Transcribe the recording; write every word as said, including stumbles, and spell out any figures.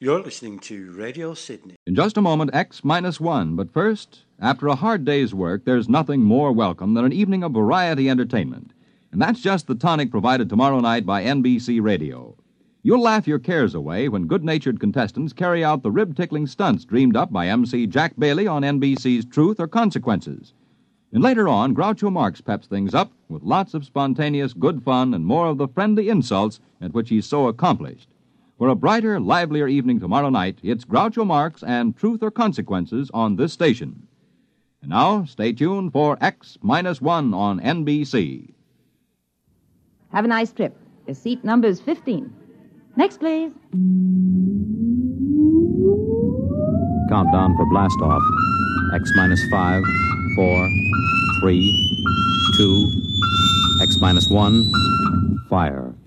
You're listening to Radio Sydney. In just a moment, X minus one. But first, after a hard day's work, there's nothing more welcome than an evening of variety entertainment. And that's just the tonic provided tomorrow night by N B C Radio. You'll laugh your cares away when good-natured contestants carry out the rib-tickling stunts dreamed up by M C Jack Bailey on N B C's Truth or Consequences. And later on, Groucho Marx peps things up with lots of spontaneous good fun and more of the friendly insults at which he's so accomplished. For a brighter, livelier evening tomorrow night, it's Groucho Marx and Truth or Consequences on this station. And now, stay tuned for X minus one on N B C. Have a nice trip. Your seat number is fifteen. Next, please. Countdown for blast off. X minus five, four, three, two, X minus one, fire.